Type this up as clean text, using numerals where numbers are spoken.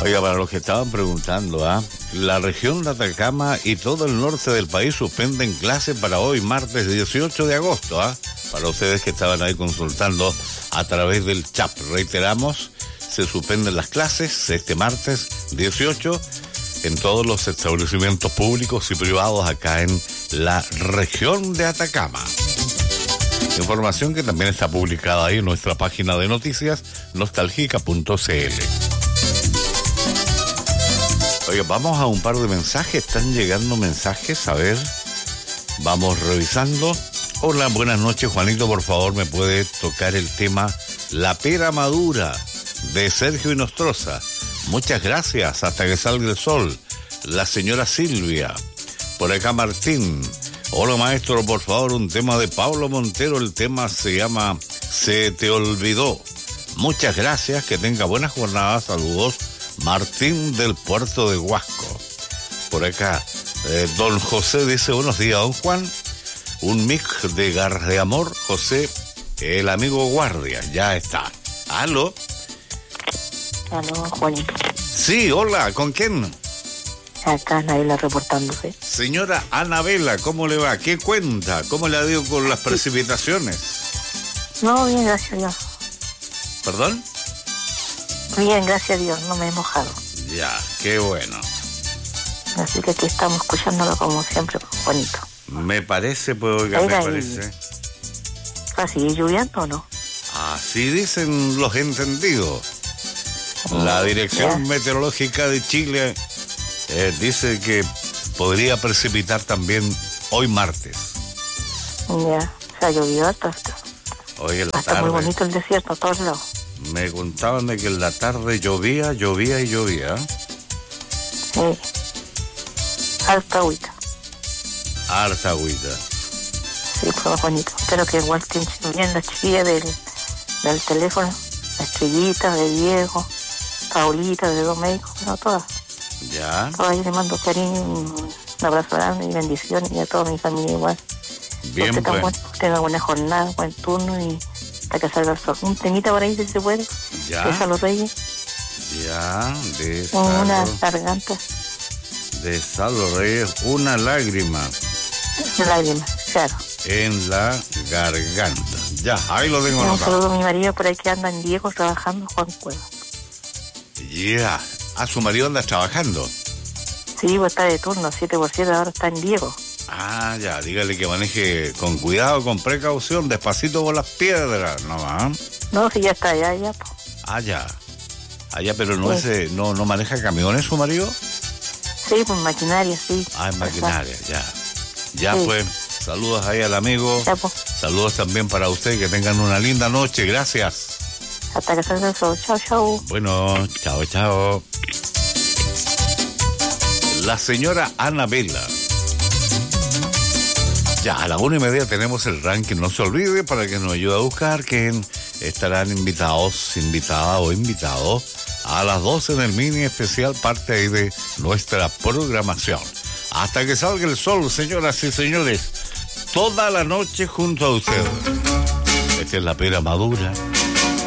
Oiga, para los que estaban preguntando, la región de Atacama y todo el norte del país suspenden clases para hoy, martes 18 de agosto, Para ustedes que estaban ahí consultando a través del chat, reiteramos, se suspenden las clases este martes 18 en todos los establecimientos públicos y privados acá en la región de Atacama. Información que también está publicada ahí en nuestra página de noticias, nostalgica.cl. Oye, vamos a un par de mensajes. Están llegando mensajes, a ver. Vamos revisando. Hola, buenas noches, Juanito. Por favor, ¿me puede tocar el tema La Pera Madura de Sergio Inostroza? Muchas gracias. Hasta que salga el sol. La señora Silvia. Por acá Martín. Hola, maestro, por favor, un tema de Pablo Montero. El tema se llama Se te olvidó. Muchas gracias. Que tenga buena jornada. Saludos. Martín del puerto de Huasco. Por acá, don José dice, buenos días, don Juan. Un mix de Gardeamor, José, el amigo guardia, ya está. ¿Aló? Aló, Juanito. Sí, hola, ¿con quién? Acá Anabela reportándose. Señora Anabela, ¿cómo le va? ¿Qué cuenta? ¿Cómo le ha ido con las precipitaciones? No, bien, gracias a Dios. ¿Perdón? Bien, gracias a Dios, no me he mojado. Ya, qué bueno. Así que aquí estamos escuchándolo como siempre, Juanito. Me parece, pues, oiga, me parece. ¿Va a seguir lloviendo o no? Así dicen los entendidos. La Dirección Meteorológica de Chile dice que podría precipitar también hoy martes. Ya, se ha llovido hasta. Hoy en la Está tarde. muy bonito el desierto a todos lados. Me contaban de que en la tarde llovía. Sí. Harta agüita. Harta agüita. Sí, pues bonito. Espero que igual estén bien las chiquillas del teléfono. La Estrellita, de Diego, Paulita, de dos médicos, no todas. Ya. Todas les mando cariño, un abrazo grande y bendiciones y a toda mi familia igual. Bien, pues. Tenga buena jornada, buen turno y hasta que salga el sol. Un temita por ahí si se puede. Ya. Deja los reyes. Ya, de Una garganta. De Salvo Reyes, una lágrima. Lágrimas, claro. En la garganta. Ya, ahí lo tengo Un anotado. saludo a mi marido por ahí que anda en Diego trabajando, Juan Cueva. Ya. Su marido anda trabajando. Sí, pues está de turno, 7x7, ahora está en Diego. Ya, dígale que maneje con cuidado, con precaución, despacito por las piedras, ¿no va? No, si ya está allá, ya, pues. Ya. Allá, pero no es, no maneja camiones su marido. Sí, pues maquinaria, sí. En maquinaria, ya. Ya, sí. Pues, saludos ahí al amigo. Ya, pues. Saludos también para usted, que tengan una linda noche, gracias. Hasta que salga el sol, chao, chao. Bueno, chao, chao. La señora Anabela. Ya, a la 1:30 tenemos el ranking, no se olvide, para que nos ayude a buscar quién estarán invitados a las 12 en el mini especial, parte ahí de nuestra programación. Hasta que salga el sol, señoras y señores, toda la noche junto a ustedes. Esta es La Pera Madura